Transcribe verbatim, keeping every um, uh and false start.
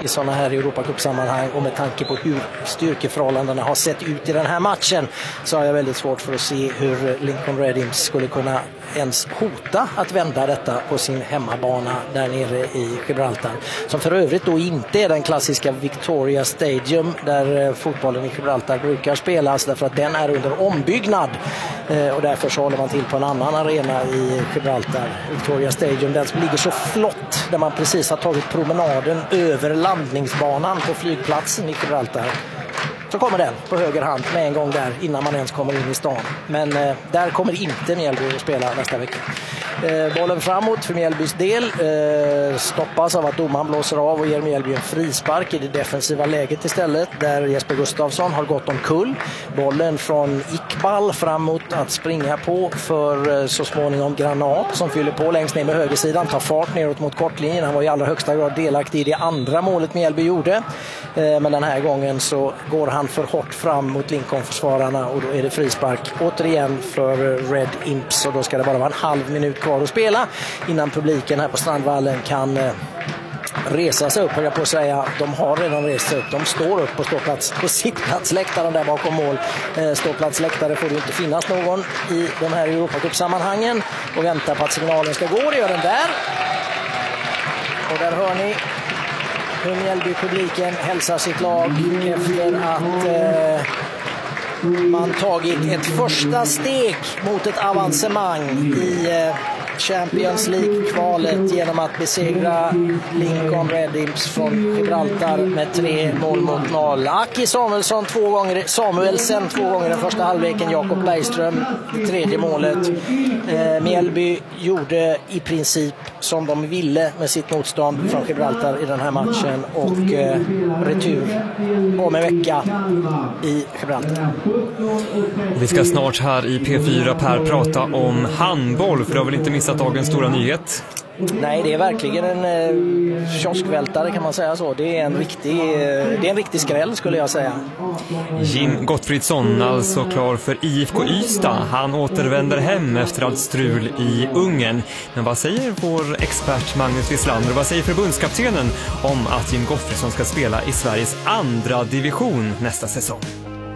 i sådana här Europacup-sammanhang, och med tanke på hur styrkeförhållandena har sett ut i den här matchen så har jag väldigt svårt för att se hur Lincoln Red Imps skulle kunna ens hota att vända detta på sin hemmabana där nere i Gibraltar, som för övrigt då inte är den klassiska Victoria Stadium där fotbollen i Gibraltar brukar spelas, därför att den är under ombyggnad, och därför så håller man till på en annan arena i Gibraltar. Victoria Stadium, den som ligger så flott, där man precis har tagit promenaden över landningsbanan på flygplatsen i Gibraltar. Så kommer den på höger hand med en gång där innan man ens kommer in i stan. Men eh, där kommer inte Mjällby att spela nästa vecka. Eh, bollen framåt för Mjällbys del eh, stoppas av att domaren blåser av och ger Mjällby en frispark i det defensiva läget istället, där Jesper Gustafsson har gått omkull. Bollen från Iqbal framåt att springa på för eh, så småningom Granat, som fyller på längst ner med högersidan, tar fart neråt mot kortlinjen. Han var i allra högsta grad delaktig i det andra målet Mjällby gjorde. Eh, men den här gången så går han för hårt fram mot Lincoln-försvararna, och då är det frispark återigen för Red Imps, och då ska det bara vara en halv minut kvar att spela innan publiken här på Strandvallen kan eh, resa sig upp, höll jag på att säga. De har redan rest sig upp, de står upp på ståplats, på sittplatsläktaren där bakom mål. Eh, ståplatsläktare får det inte finnas någon i de här Europacup-sammanhangen, och väntar på att signalen ska gå. Det gör den där, och där hör ni hur Mjällby-publiken hälsar sitt lag efter att eh, man tagit ett första steg mot ett avancemang i eh, Champions League-kvalet genom att besegra Lincoln Red Imps från Gibraltar med tre mål mot noll. Aki Samuelsson två gånger, Samuelsen två gånger den första halvleken, Jakob Bergström det tredje målet. Eh, Mjällby gjorde i princip som de ville med sitt motstånd från Gibraltar i den här matchen, och eh, retur om en vecka i Gibraltar. Vi ska snart här i P fyra, Per, prata om handboll, för du har väl inte missat dagens stora nyhet? Nej, det är verkligen en eh, kioskvältare, kan man säga så. Det är en riktig, eh, det är en riktig skräll, skulle jag säga. Jim Gottfridsson, alltså klar för I F K Ystad. Han återvänder hem efter allt strul i Ungern. Men vad säger vår expert Magnus Wislander, och vad säger förbundskaptenen om att Jim Gottfridsson ska spela i Sveriges andra division nästa säsong?